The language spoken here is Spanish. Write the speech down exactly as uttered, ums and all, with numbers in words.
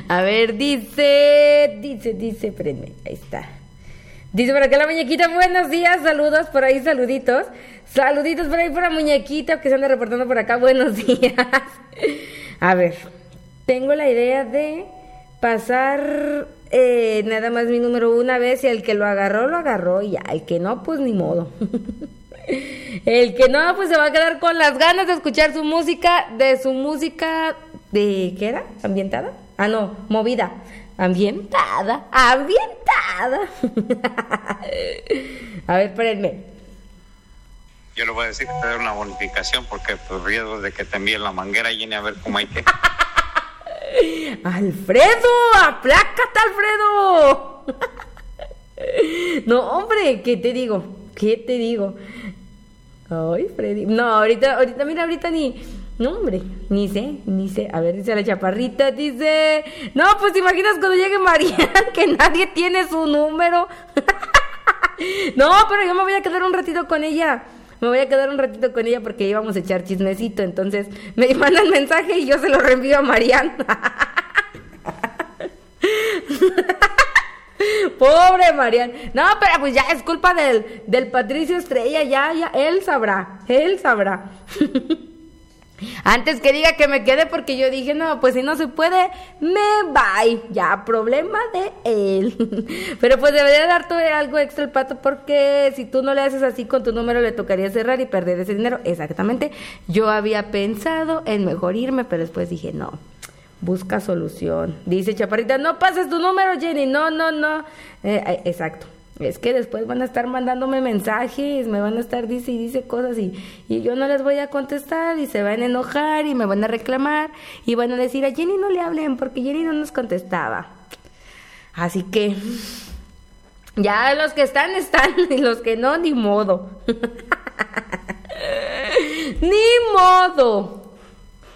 A ver, dice, dice, dice, espérenme, ahí está. Dice por acá la muñequita, buenos días, saludos por ahí, saluditos. Saluditos por ahí por la muñequita que se anda reportando por acá, buenos días. A ver, tengo la idea de pasar eh, nada más mi número una vez y el que lo agarró, lo agarró y ya, el que no, pues ni modo. El que no, pues se va a quedar con las ganas de escuchar su música, de su música, de, ¿qué era? ¿Ambientada? Ah, no, movida. Ambientada, ambientada. A ver, espérenme. Yo le voy a decir que te dé una bonificación porque pues riesgo de que te envíen la manguera llene a ver cómo hay que... ¡Alfredo! ¡Aplácate, Alfredo! No, hombre, ¿qué te digo? ¿Qué te digo? Ay, Freddy. No, ahorita, ahorita, mira, ahorita ni... No, hombre, ni sé, ni sé. A ver, dice la chaparrita, dice... No, pues te imaginas cuando llegue Marian, que nadie tiene su número. No, pero yo me voy a quedar un ratito con ella. Me voy a quedar un ratito con ella porque íbamos a echar chismecito. Entonces me mandan mensaje y yo se lo reenvío a Marian. Pobre Marian. No, pero pues ya es culpa del, del Patricio Estrella. Ya, ya, él sabrá. Él sabrá. Antes que diga que me quede porque yo dije, no, pues si no se puede, me bye. Ya, problema de él. Pero pues debería darte algo extra el pato porque si tú no le haces así con tu número le tocaría cerrar y perder ese dinero. Exactamente. Yo había pensado en mejor irme, pero después dije, no, busca solución. Dice Chaparrita, no pases tu número, Jenny. No, no, no. Eh, eh, exacto. Es que después van a estar mandándome mensajes, me van a estar dice y dice cosas y, y yo no les voy a contestar y se van a enojar y me van a reclamar y van a decir a Jenny no le hablen porque Jenny no nos contestaba. Así que ya los que están, están y los que no, ni modo. Ni modo.